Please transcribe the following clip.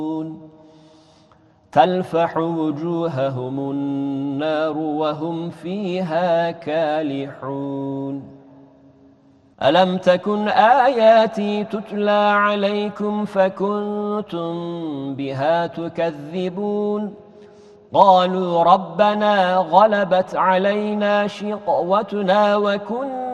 تلفح وجوههم النار وهم فيها كالحون ألم تكن آياتي تتلى عليكم فكنتم بها تكذبون قالوا ربنا غلبت علينا شقوتنا وكنا